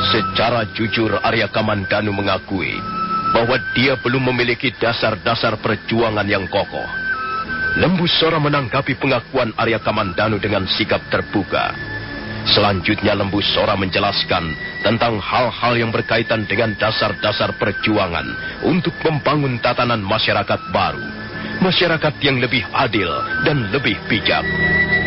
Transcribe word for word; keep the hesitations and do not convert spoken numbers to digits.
Secara jujur Arya Kamandanu mengakui bahwa dia belum memiliki dasar-dasar perjuangan yang kokoh. Lembu Sora menanggapi pengakuan Arya Kamandanu dengan sikap terbuka. Selanjutnya Lembu Sora menjelaskan tentang hal-hal yang berkaitan dengan dasar-dasar perjuangan untuk membangun tatanan masyarakat baru. Masyarakat yang lebih adil dan lebih bijak.